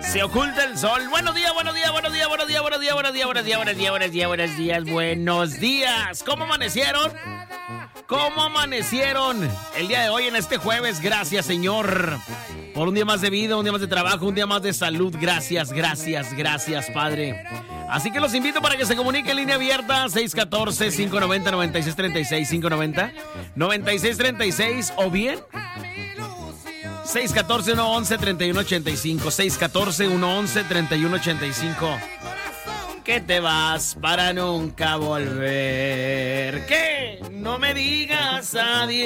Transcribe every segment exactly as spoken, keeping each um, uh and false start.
Se oculta el sol. Buenos días, buenos días, buenos días, buenos días, buenos días, buenos días, buenos días, buenos días, buenos días, buenos días, buenos días. ¿Cómo amanecieron? ¿Cómo amanecieron el día de hoy en este jueves? Gracias, Señor, por un día más de vida, un día más de trabajo, un día más de salud. Gracias, gracias, gracias, Padre. Así que los invito para que se comuniquen en línea abierta seis uno cuatro, cinco nueve cero, nueve seis tres seis, cinco nueve cero, nueve seis tres seis o bien seis uno cuatro, uno once, treinta y uno ochenta y cinco, seis uno cuatro, uno once, treinta y uno ochenta y cinco. Que te vas para nunca volver, que no me digas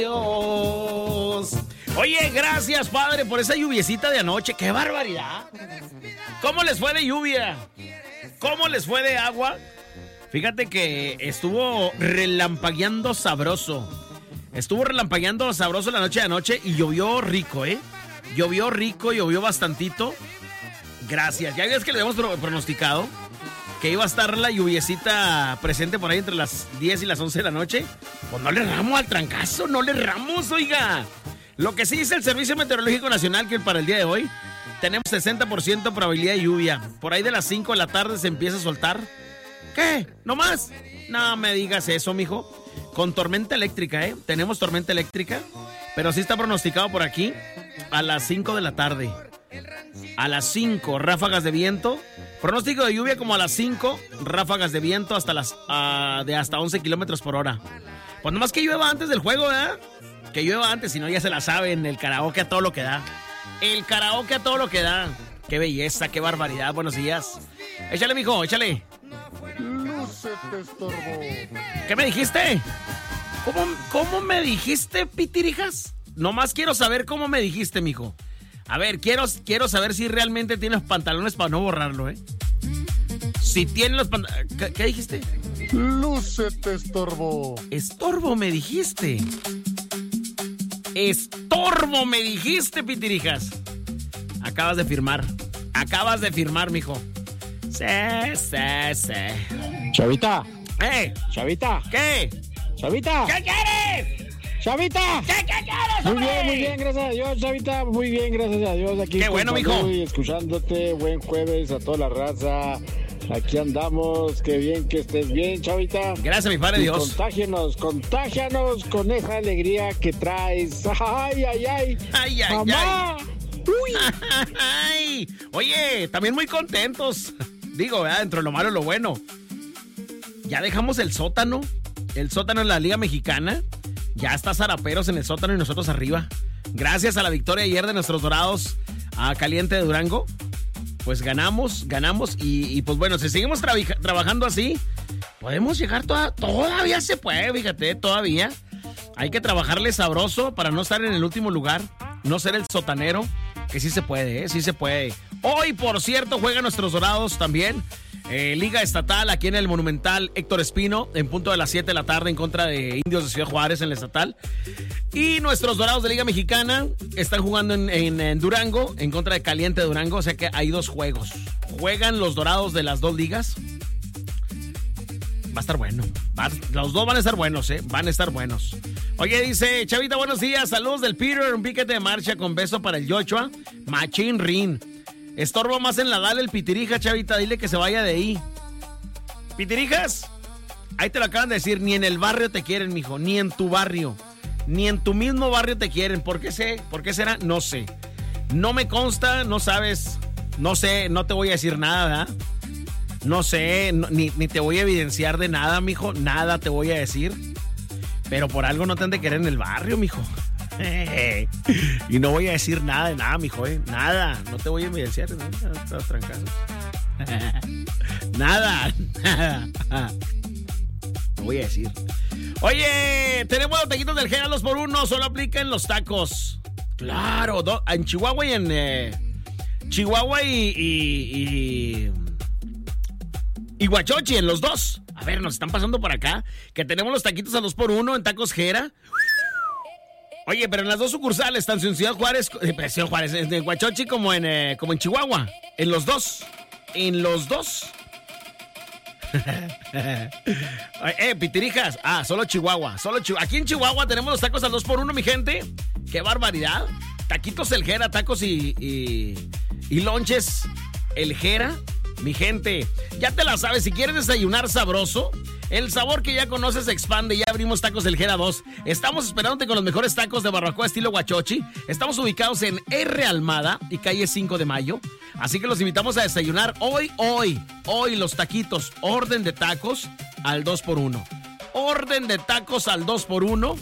adiós. Oye, gracias, Padre, por esa lluviecita de anoche. ¡Qué barbaridad! ¿Cómo les fue de lluvia? ¿Cómo les fue de agua? Fíjate que estuvo relampagueando sabroso. Estuvo relampagueando sabroso la noche de anoche y llovió rico, ¿eh? Llovió rico, llovió bastantito. Gracias. Ya ves que le habíamos pronosticado que iba a estar la lluviecita presente por ahí entre las diez y las once de la noche. Pues no le ramos al trancazo, no le ramos, oiga. Lo que sí dice el Servicio Meteorológico Nacional, que para el día de hoy tenemos sesenta por ciento probabilidad de lluvia. Por ahí de las cinco de la tarde se empieza a soltar. ¿Qué? ¿No más? No me digas eso, mijo. Con tormenta eléctrica, ¿eh? Tenemos tormenta eléctrica, pero sí está pronosticado por aquí a las cinco de la tarde. A las cinco, ráfagas de viento. Pronóstico de lluvia como a las cinco, ráfagas de viento hasta las uh, de hasta once kilómetros por hora. Pues nomás que llueva antes del juego, ¿verdad? Que llueva antes, si no ya se la saben. El karaoke a todo lo que da. El karaoke a todo lo que da. Qué belleza, qué barbaridad. Buenos días. Échale, mijo, échale. Lúcete, estorbo. ¿Qué me dijiste? ¿Cómo, cómo me dijiste, pitirijas? Nomás quiero saber cómo me dijiste, mijo. A ver, quiero, quiero saber si realmente tienes pantalones para no borrarlo, ¿eh? Si tienes los pantalones... ¿Qué, ¿Qué dijiste? Lúcete, estorbo. Estorbo me dijiste. Estorbo me dijiste, pitirijas. Acabas de firmar. Acabas de firmar, mijo. Sí, sí, sí. Chavita. ¿Eh? Chavita. ¿Qué? Chavita. ¿Qué quieres? Chavita. ¿Qué, qué quieres, Muy hombre? bien, muy bien, gracias a Dios, Chavita. Muy bien, gracias a Dios. Aquí Qué con bueno, mijo. salud y escuchándote. Buen jueves a toda la raza. Aquí andamos. Qué bien que estés bien, Chavita. Gracias, mi padre Y Dios. Contágianos, contágianos con esa alegría que traes. Ay, ay, ay. Ay, ay, Mamá. ay. Uy. Ay. Oye, también muy contentos. Digo, ¿verdad? Dentro de lo malo y lo bueno. Ya dejamos el sótano. El sótano en la Liga Mexicana. Ya está Zaraperos en el sótano y nosotros arriba. Gracias a la victoria ayer de nuestros Dorados a Caliente de Durango. Pues ganamos, ganamos. Y, y pues bueno, si seguimos tra- trabajando así, podemos llegar toda, todavía se puede, fíjate, todavía. Hay que trabajarle sabroso para no estar en el último lugar. No ser el sotanero. Que sí se puede, ¿eh? Sí se puede. Hoy, por cierto, juegan nuestros Dorados también. Eh, Liga Estatal aquí en el Monumental Héctor Espino, en punto de las siete de la tarde en contra de Indios de Ciudad Juárez en la Estatal. Y nuestros Dorados de Liga Mexicana están jugando en, en, en Durango, en contra de Caliente de Durango, o sea que hay dos juegos. Juegan los Dorados de las dos ligas. Va a estar bueno. Va, los dos van a estar buenos, ¿eh? Van a estar buenos. Oye, dice, Chavita, buenos días. Saludos del Peter, un piquete de marcha con beso para el Yochoa. Machín Rin. Estorbo más en la Dale el Pitirija, Chavita. Dile que se vaya de ahí. Pitirijas, ahí te lo acaban de decir. Ni en el barrio te quieren, mijo. Ni en tu barrio. Ni en tu mismo barrio te quieren. ¿Por qué sé? ¿Por qué será? No sé. No me consta, no sabes. No sé, no te voy a decir nada, ¿verdad? No sé, no, ni, ni te voy a evidenciar de nada, mijo. Nada te voy a decir. Pero por algo no te han de querer en el barrio, mijo. Y no voy a decir nada de nada, mijo, ¿eh? Nada. No te voy a evidenciar. ¿No? Estás trancado. Nada. Nada. No voy a decir. Oye, tenemos los taquitos del G a dos por uno. Solo aplica en los tacos. Claro. Do, en Chihuahua y en... Eh, Chihuahua y... y, y Y Huachochi, en los dos. A ver, nos están pasando por acá. Que tenemos los taquitos a dos por uno en Tacos Jera. Oye, pero en las dos sucursales, tanto en Ciudad Juárez, eh, Ciudad Juárez, en Huachochi como en, eh, como en Chihuahua. En los dos. En los dos. eh, Pitirijas. Ah, solo Chihuahua. Solo Chihuahua. Aquí en Chihuahua tenemos los tacos al dos por uno, mi gente. ¡Qué barbaridad! Taquitos El Jera, tacos y, y, y lonches el Jera. Mi gente, ya te la sabes, si quieres desayunar sabroso, el sabor que ya conoces se expande. Ya abrimos Tacos del Jera dos. Estamos esperándote con los mejores tacos de barbacoa estilo Huachochi. Estamos ubicados en R. Almada y calle cinco de mayo. Así que los invitamos a desayunar hoy, hoy, hoy los taquitos. Orden de tacos al dos por uno. Orden de tacos al dos por uno.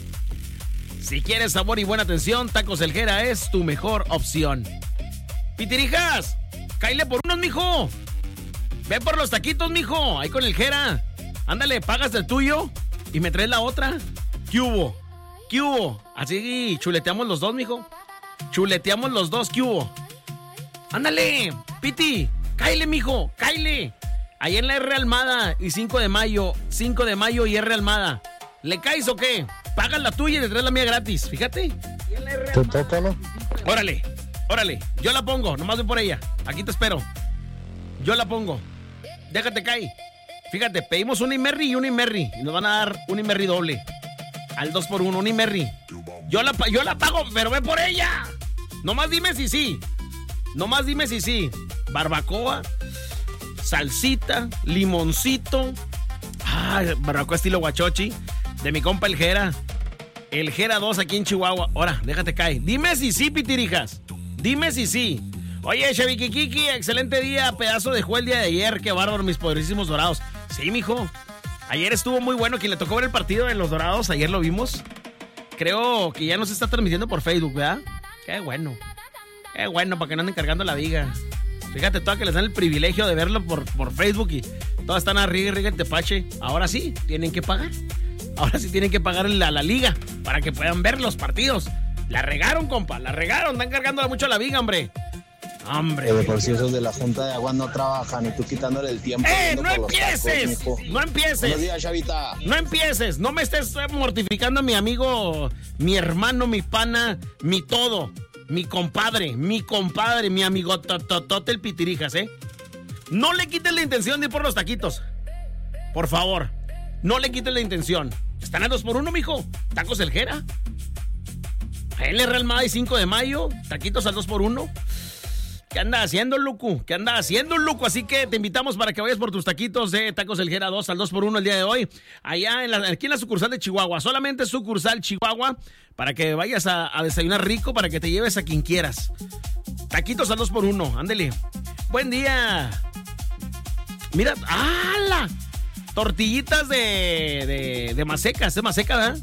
Si quieres sabor y buena atención, Tacos del Jera es tu mejor opción. Pitirijas, cáile por unos, mijo. Ve por los taquitos, mijo. Ahí con el Jera. Ándale, pagas el tuyo y me traes la otra. ¿Qué hubo? ¿Qué hubo? Así chuleteamos los dos, mijo. Chuleteamos los dos, ¿qué hubo? Ándale, Piti. Cáile, mijo. Cáile. Ahí en la R. Almada y cinco de mayo. cinco de mayo y R. Almada. ¿Le caes o qué? Pagas la tuya y le traes la mía gratis. Fíjate. Te toca, ¿no? Órale, órale. Yo la pongo. Nomás voy por ella. Aquí te espero. Yo la pongo. Déjate caer. Fíjate, pedimos un Imerri y un Imerri. Y nos van a dar un Imerri doble. Al dos por uno, un Imerri. Yo la, yo la pago, pero ve por ella. Nomás dime si sí. Nomás dime si sí. Barbacoa, salsita, limoncito. Ah, barbacoa estilo Huachochi. De mi compa el Jera. El Jera dos aquí en Chihuahua. Ahora, déjate caer. Dime si sí, pitirijas. Dime si sí. Oye, Chavikikiki, excelente día, pedazo de juego el día de ayer, qué bárbaro, mis poderísimos Dorados. Sí, mijo, ayer estuvo muy bueno, quien le tocó ver el partido de los Dorados, ayer lo vimos. Creo que ya nos está transmitiendo por Facebook, ¿verdad? Qué bueno, qué bueno, para que no anden cargando la viga. Fíjate, todas que les dan el privilegio de verlo por, por Facebook y todas están arriba y arriba el tepache. Ahora sí, tienen que pagar, ahora sí tienen que pagar a la liga para que puedan ver los partidos. La regaron, compa, la regaron, están cargándola mucho a la viga, hombre. Hombre, de por si esos de la Junta de Agua no trabajan y tú quitándole el tiempo. ¡Eh, no empieces! Tacos, ¡No empieces! Buenos días, Chavita. No empieces, no me estés mortificando a mi amigo, mi hermano, mi pana, mi todo, mi compadre, mi compadre, mi amigo Tototote el Pitirijas, ¿eh? No le quites la intención de ir por los taquitos. Por favor, no le quites la intención. Están a dos por uno, mijo. Tacos del Jera. L R Almada y cinco de mayo. Taquitos al dos por uno. ¿Qué anda haciendo, Lucu? ¿Qué anda haciendo, Lucu? Así que te invitamos para que vayas por tus taquitos de Tacos del Jera dos al dos por uno el día de hoy. Allá en la, aquí en la sucursal de Chihuahua. Solamente sucursal Chihuahua para que vayas a, a desayunar rico, para que te lleves a quien quieras. Taquitos al dos por uno, ándele. Buen día. Mira, ¡hala! Tortillitas de, de, de macecas, de maseca, ¿verdad?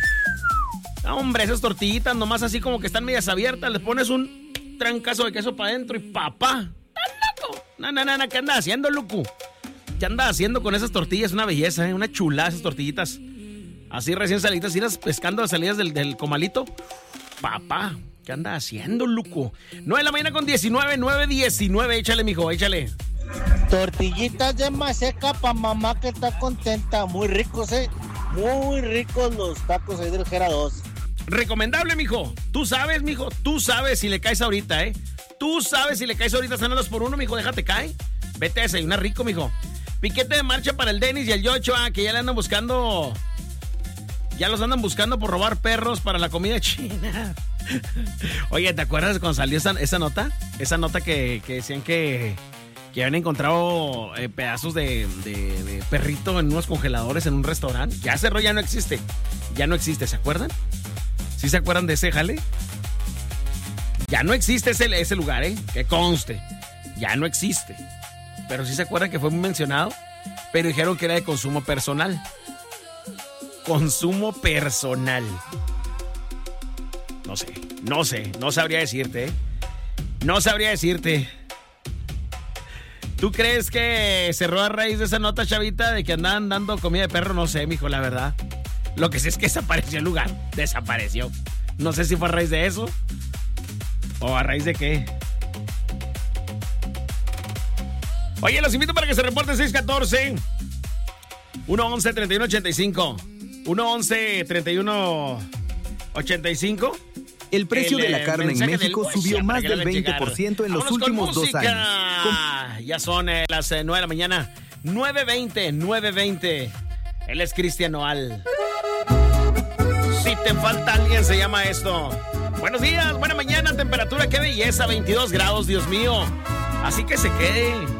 Ah, hombre, esas tortillitas nomás así como que están medias abiertas. Le pones un trancazo de queso para adentro y papá. ¡Tan loco! No, no, no, no, ¿qué anda haciendo, Lucu? ¿Qué anda haciendo con esas tortillas? Una belleza, ¿eh? Una chulada esas tortillitas. Así recién salidas, irás pescando las salidas del, del comalito. Papá, ¿qué anda haciendo, Lucu? nueve de la mañana con diecinueve, nueve diecinueve. Échale, mijo, échale. Tortillitas de maseca pa' mamá que está contenta. Muy ricos, ¿eh? Muy ricos los tacos ahí del Jera dos. Recomendable, mijo. Tú sabes, mijo. Tú sabes si le caes ahorita, ¿eh? Tú sabes si le caes ahorita. Están a dos por uno, mijo. Déjate caer. Vete a desayunar rico, mijo. Piquete de marcha para el Denis y el Yocho, ah, que ya le andan buscando. Ya los andan buscando por robar perros para la comida china. Oye, ¿te acuerdas cuando salió esa, esa nota? Esa nota que, que decían que, que habían encontrado eh, pedazos de, de, de perrito en unos congeladores en un restaurante. Ya cerró, ya no existe. Ya no existe, ¿se acuerdan? ¿Sí se acuerdan de ese jale? Ya no existe ese, ese lugar, ¿eh? Que conste. Ya no existe. Pero sí se acuerdan que fue muy mencionado. Pero dijeron que era de consumo personal. Consumo personal. No sé, no sé, no sabría decirte, ¿eh? No sabría decirte. ¿Tú crees que cerró a raíz de esa nota, chavita, de que andaban dando comida de perro? No sé, mijo, la verdad. Lo que sé es que desapareció el lugar. Desapareció. No sé si fue a raíz de eso. ¿O a raíz de qué? Oye, los invito para que se reporten seis uno cuatro, uno once, treinta y uno ochenta y cinco. uno once, treinta y uno ochenta y cinco. El precio El, de la carne en México del subió Huesha, más para que del la hagan veinte por ciento en los Vámonos con últimos dos música. años. Ya son eh, las eh, nueve de la mañana. nueve veinte, nueve veinte. Él es Cristian Nodal. Si te falta alguien, se llama esto. Buenos días, buena mañana, temperatura, qué belleza, veintidós grados, Dios mío. Así que se quede.